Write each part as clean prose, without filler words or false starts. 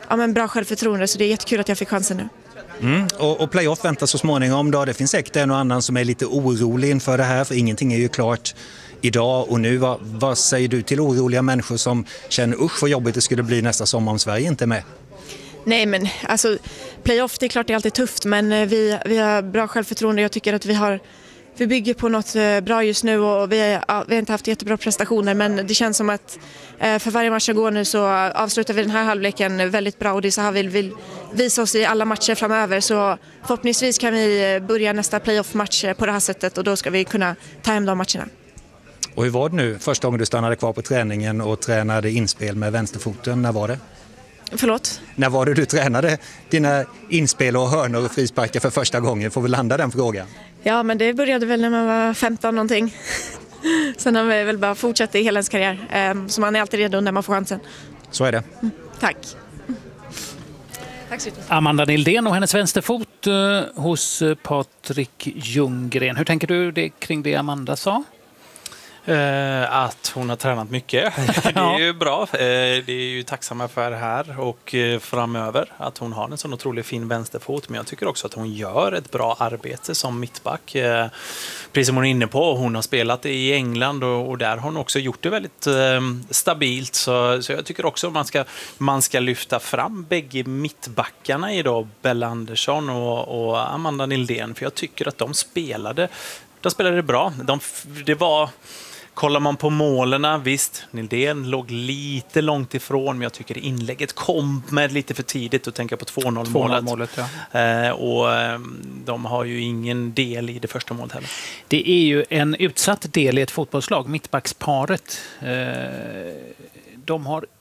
bra självförtroende, så det är jättekul att jag fick chansen nu. Och playoff väntar så småningom då. Det finns säkert en och annan som är lite orolig inför det här, för ingenting är ju klart idag och nu. Vad säger du till oroliga människor som känner usch vad jobbigt det skulle bli nästa sommar om Sverige inte är med? Nej, men alltså playoff, det är klart det är alltid tufft, men vi har bra självförtroende. Jag tycker att vi bygger på något bra just nu och vi har inte haft jättebra prestationer, men det känns som att för varje match jag går nu så avslutar vi den här halvleken väldigt bra och det är så här vi vill visa oss i alla matcher framöver, så förhoppningsvis kan vi börja nästa playoff-match på det här sättet och då ska vi kunna ta hem de matcherna. Och hur var det nu första gången du stannade kvar på träningen och tränade inspel med vänsterfoten? När var det? Förlåt? När var det du tränade dina inspel och hörnor och frisparkar för första gången? Får vi landa den frågan? Ja, men det började väl när man var 15 någonting. Sen har vi väl bara fortsatt i hela ens karriär. Så man är alltid redo när man får chansen. Så är det. Tack. Tack så mycket. Amanda Nildén och hennes vänsterfot hos Patrik Ljunggren. Hur tänker du kring det Amanda sa? Att hon har tränat mycket. Det är ju bra. Det är ju tacksamma för här och framöver att hon har en sån otroligt fin vänsterfot. Men jag tycker också att hon gör ett bra arbete som mittback. Precis som hon är inne på. Hon har spelat i England och där har hon också gjort det väldigt stabilt. Så jag tycker också att man ska lyfta fram bägge mittbackarna idag. Bella Andersson och Amanda Nildén. För jag tycker att de spelade bra. Det var... Kollar man på målerna, visst, Nildén låg lite långt ifrån, men jag tycker inlägget kom med lite för tidigt och tänka på 2-0-målet. Ja. Och de har ju ingen del i det första målet heller. Det är ju en utsatt del i ett fotbollslag, mittbacksparet. De har...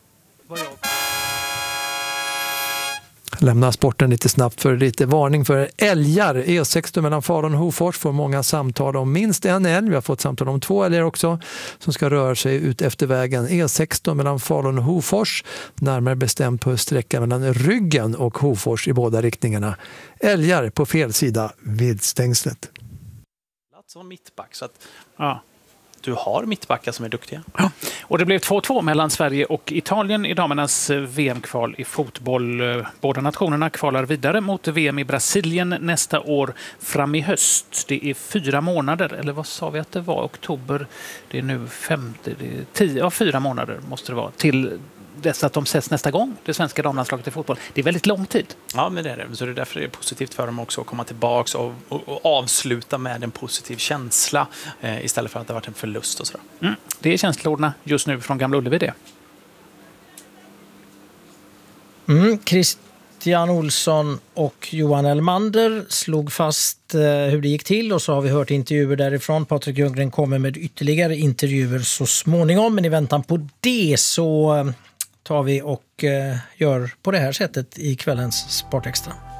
Lämna sporten lite snabbt för lite varning för älgar. E16 mellan Falun och Hofors får många samtal om minst en älg. Vi har fått samtal om 2 älgar också som ska röra sig ut efter vägen. E16 mellan Falun och Hofors, närmare bestämt på sträckan mellan Ryggen och Hofors i båda riktningarna. Älgar på fel sida vid stängslet. Som mittback, så att du har mittbackar som är duktiga. Ja. Och det blev 2-2 mellan Sverige och Italien i damernas VM-kval i fotboll. Båda nationerna kvalar vidare mot VM i Brasilien nästa år fram i höst. Det är 4 månader, eller vad sa vi att det var? Oktober, det är nu 4 månader måste det vara, till dess att de ses nästa gång, det svenska damlandslaget i fotboll. Det är väldigt lång tid. Ja, men det är det. Så det är därför det är positivt för dem också att komma tillbaka och avsluta med en positiv känsla istället för att det har varit en förlust och sådär. Det är känslorna just nu från Gamla Ullevi det. Christian Olsson och Johan Elmander slog fast hur det gick till och så har vi hört intervjuer därifrån. Patrik Ljunggren kommer med ytterligare intervjuer så småningom, men i väntan på det så tar vi och gör på det här sättet i kvällens Sportextra.